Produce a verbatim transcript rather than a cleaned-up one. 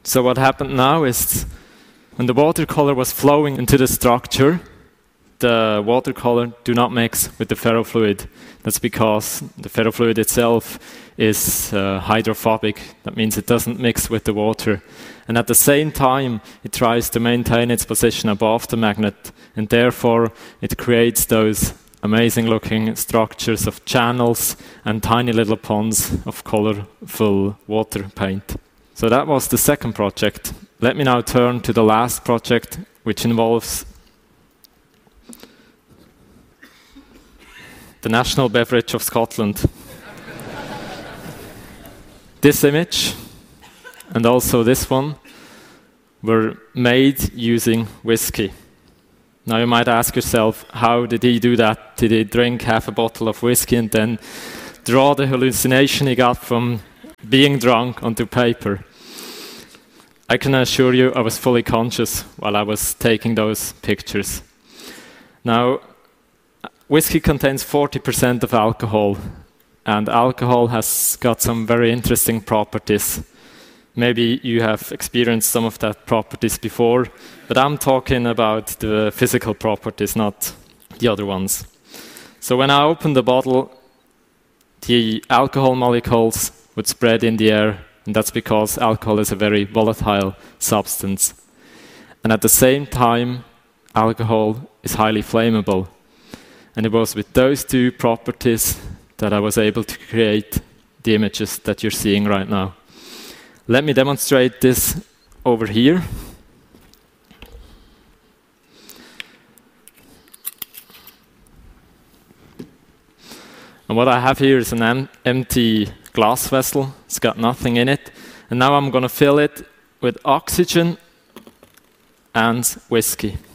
So what happened now is when the watercolor was flowing into the structure, the watercolor do not mix with the ferrofluid. That's because the ferrofluid itself is uh, hydrophobic. That means it doesn't mix with the water. And at the same time, it tries to maintain its position above the magnet, and therefore it creates those amazing looking structures of channels and tiny little ponds of colorful water paint. So that was the second project. Let me now turn to the last project, which involves the national beverage of Scotland. This image and also this one were made using whiskey. Now you might ask yourself, how did he do that? Did he drink half a bottle of whiskey and then draw the hallucination he got from being drunk onto paper? I can assure you I was fully conscious while I was taking those pictures. Now, whiskey contains forty percent of alcohol, and alcohol has got some very interesting properties. Maybe you have experienced some of that properties before, but I'm talking about the physical properties, not the other ones. So when I opened the bottle, the alcohol molecules would spread in the air, and that's because alcohol is a very volatile substance. And at the same time, alcohol is highly flammable. And it was with those two properties that I was able to create the images that you're seeing right now. Let me demonstrate this over here. And what I have here is an em- empty glass vessel. It's got nothing in it. And now I'm going to fill it with oxygen and whiskey.